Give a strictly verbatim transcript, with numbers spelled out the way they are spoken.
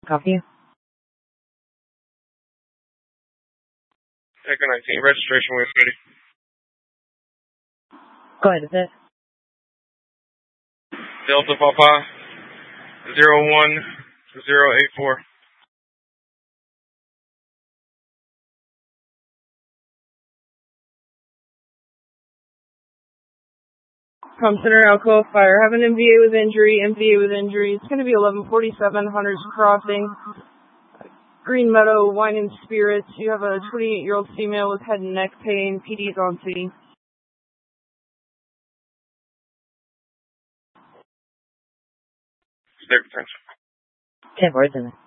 Copy you. Echo nineteen, registration when it's ready. Go ahead, is it? Delta Papa zero one zero eight four. From Center Alcoa Fire. Have an M V A with injury, M V A with injury. It's going to be eleven forty-seven, Hunters Crossing. Green Meadow Wine and Spirits. You have a twenty-eight-year-old female with head and neck pain. P D's on scene. State attention. ten four, it's in there.